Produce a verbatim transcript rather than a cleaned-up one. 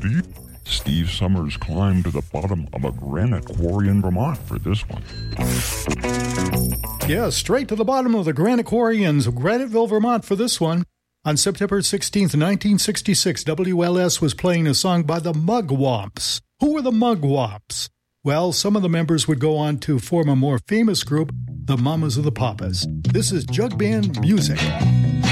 deep. Steve Summers climbed to the bottom of a granite quarry in Vermont for this one. Yeah, straight to the bottom of the granite quarry in Graniteville, Vermont for this one. On September sixteenth, nineteen sixty-six, W L S was playing a song by the Mugwumps. Who were the Mugwumps? Well, some of the members would go on to form a more famous group, the Mamas of the Papas. This is Jug Band Music.